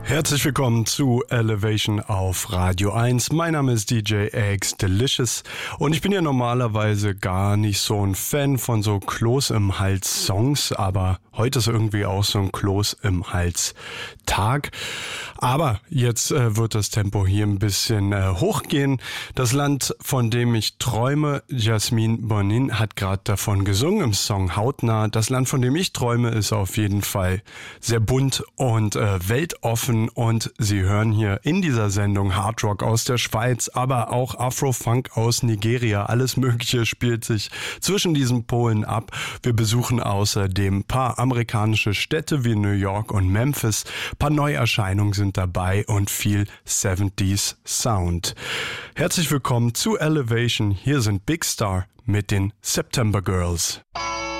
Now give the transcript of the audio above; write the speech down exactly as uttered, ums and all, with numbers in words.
Herzlich willkommen zu Elevation auf Radio eins. Mein Name ist D J X Delicious und ich bin ja normalerweise gar nicht so ein Fan von so Kloß im Hals Songs, aber heute ist irgendwie auch so ein Kloß im Hals Tag. Aber jetzt äh, wird das Tempo hier ein bisschen äh, hochgehen. Das Land, von dem ich träume, Jasmine Bonin hat gerade davon gesungen im Song Hautnah. Das Land, von dem ich träume, ist auf jeden Fall sehr bunt und äh, weltoffen. Und Sie hören hier in dieser Sendung Hard Rock aus der Schweiz, aber auch Afro-Funk aus Nigeria. Alles Mögliche spielt sich zwischen diesen Polen ab. Wir besuchen außerdem ein paar amerikanische Städte wie New York und Memphis. Ein paar Neuerscheinungen sind dabei und viel siebziger Sound. Herzlich willkommen zu Elevation. Hier sind Big Star mit den September Girls.